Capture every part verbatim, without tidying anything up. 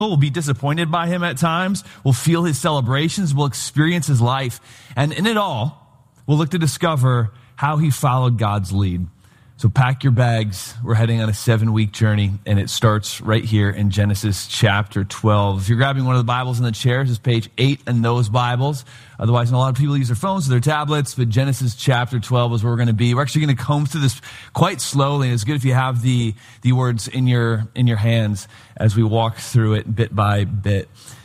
We'll be disappointed by him at times. We'll feel his celebrations. We'll experience his life. And in it all, we'll look to discover how he followed God's lead. So pack your bags. We're heading on a seven-week journey, and it starts right here in Genesis chapter twelve. If you're grabbing one of the Bibles in the chairs, it's page eight in those Bibles. Otherwise, a lot of people use their phones or their tablets, but Genesis chapter twelve is where we're going to be. We're actually going to comb through this quite slowly, and it's good if you have the, the words in your, in your hands as we walk through it bit by bit.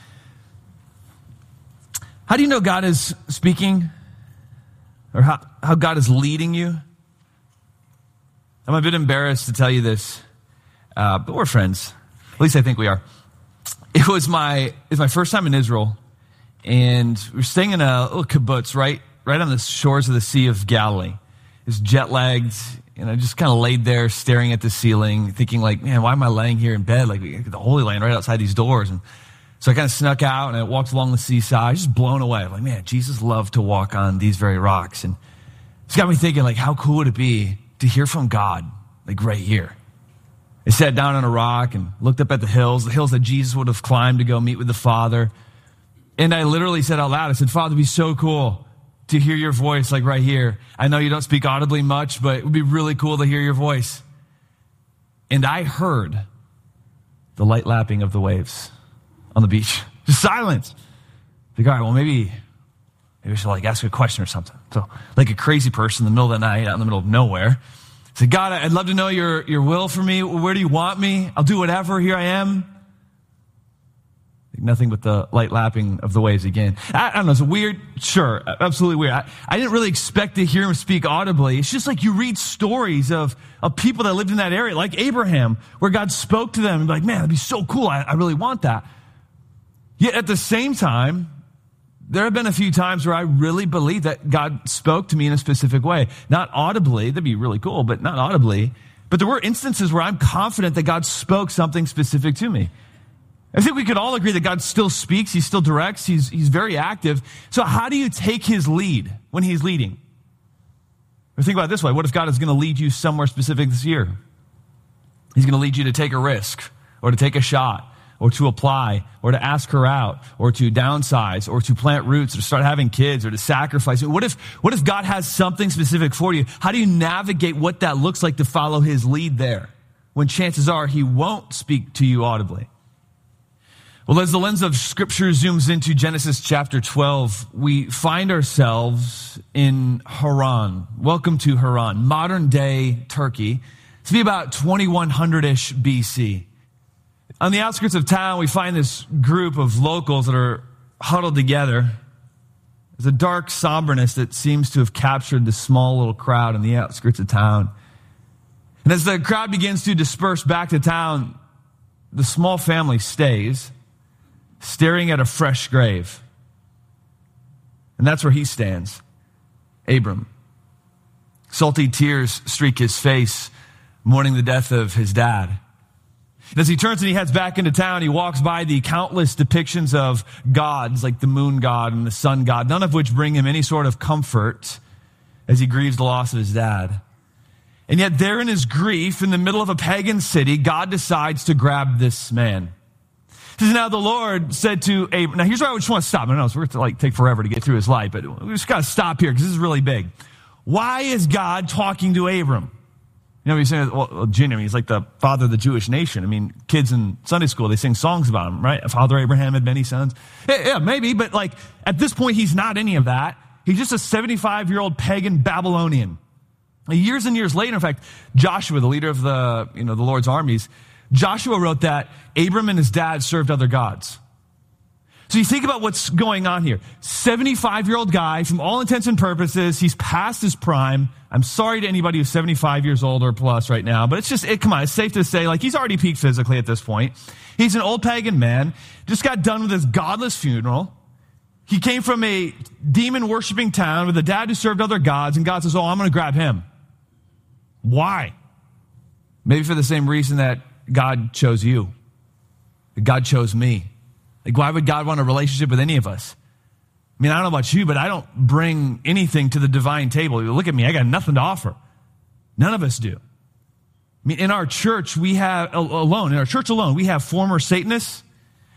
How do you know God is speaking? Or how, how God is leading you? I'm a bit embarrassed to tell you this, uh, but we're friends. At least I think we are. It was my it was my first time in Israel, and we were staying in a little kibbutz right right on the shores of the Sea of Galilee. It was jet lagged, and I just kind of laid there staring at the ceiling, thinking like, man, why am I laying here in bed? Like the Holy Land right outside these doors. And so I kind of snuck out and I walked along the seaside, just blown away. I'm like, man, Jesus loved to walk on these very rocks, and it's got me thinking like, how cool would it be to hear from God, like right here. I sat down on a rock and looked up at the hills, the hills that Jesus would have climbed to go meet with the Father. And I literally said out loud, I said, Father, it'd be so cool to hear your voice like right here. I know you don't speak audibly much, but it would be really cool to hear your voice. And I heard the light lapping of the waves on the beach. Just silence. Like, all right, well, maybe, maybe I should like ask a question or something. So like a crazy person in the middle of the night out in the middle of nowhere. I said, God, I'd love to know your, your will for me. Where do you want me? I'll do whatever. Here I am. Nothing but the light lapping of the waves again. I, I don't know. It's weird. Sure. Absolutely weird. I, I didn't really expect to hear him speak audibly. It's just like you read stories of, of people that lived in that area, like Abraham, where God spoke to them and be like, man, that'd be so cool. I, I really want that. Yet at the same time, there have been a few times where I really believe that God spoke to me in a specific way. Not audibly, that'd be really cool, but not audibly. But there were instances where I'm confident that God spoke something specific to me. I think we could all agree that God still speaks, he still directs, he's, he's very active. So how do you take his lead when he's leading? Or think about it this way. What if God is going to lead you somewhere specific this year? He's going to lead you to take a risk or to take a shot, or to apply, or to ask her out, or to downsize, or to plant roots, or to start having kids, or to sacrifice. What if, what if God has something specific for you? How do you navigate what that looks like to follow his lead there, when chances are he won't speak to you audibly? Well, as the lens of Scripture zooms into Genesis chapter twelve, we find ourselves in Haran. Welcome to Haran, modern-day Turkey. It's be about twenty-one hundred-ish B C. On the outskirts of town, we find this group of locals that are huddled together. There's a dark somberness that seems to have captured the small little crowd on the outskirts of town. And as the crowd begins to disperse back to town, the small family stays, staring at a fresh grave. And that's where he stands, Abram. Salty tears streak his face, mourning the death of his dad. And as he turns and he heads back into town, he walks by the countless depictions of gods, like the moon god and the sun god, none of which bring him any sort of comfort as he grieves the loss of his dad. And yet there in his grief, in the middle of a pagan city, God decides to grab this man. It says, now the Lord said to Abram, now here's where I just want to stop. I know it's going to like take forever to get through his life, but we just got to stop here because this is really big. Why is God talking to Abram? You know, he's saying, well, Junior, he's like the father of the Jewish nation. I mean, kids in Sunday school, they sing songs about him, right? Father Abraham had many sons. Yeah, yeah, maybe, but like at this point, he's not any of that. He's just a seventy-five-year-old pagan Babylonian. Years and years later, in fact, Joshua, the leader of the, you know, the Lord's armies, Joshua wrote that Abram and his dad served other gods. So you think about what's going on here. seventy-five-year-old guy, from all intents and purposes, he's past his prime. I'm sorry to anybody who's seventy-five years old or plus right now, but it's just, it, come on, it's safe to say, like, he's already peaked physically at this point. He's an old pagan man, just got done with his godless funeral. He came from a demon-worshiping town with a dad who served other gods, and God says, oh, I'm going to grab him. Why? Maybe for the same reason that God chose you. That God chose me. Like, why would God want a relationship with any of us? I mean, I don't know about you, but I don't bring anything to the divine table. You look at me, I got nothing to offer. None of us do. I mean, in our church, we have, alone, in our church alone, we have former Satanists,